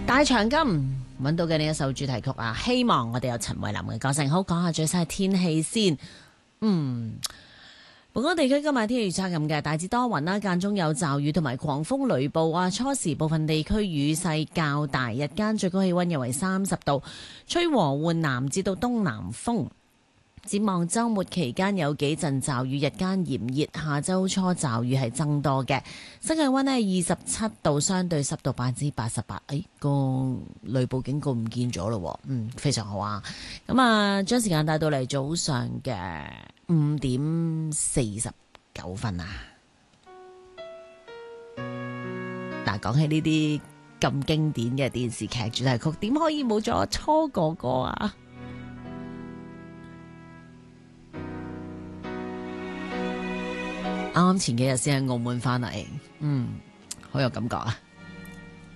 大長今揾到嘅呢一首主題曲啊，希望我哋有陳慧琳嘅歌聲。好，講下最新嘅天氣先。本港地區今日天氣預測咁嘅，大致多雲啦，間中有驟雨同埋狂風雷暴啊。初時部分地區雨勢較大，日間最高氣溫約為30度，吹和緩南至到東南風。展望週末期間有幾陣驟雨，日間炎熱，下週初驟雨係增多嘅。新氣溫呢27度，相對濕度88%。個雷暴警告唔見咗咯，非常好啊！咁啊，將時間帶到嚟早上嘅5點49分啊！嗱，講起呢啲咁經典嘅電視劇主題曲，點可以冇咗初哥哥啊？啱啱前幾日先喺澳門翻嚟，好有感覺啊！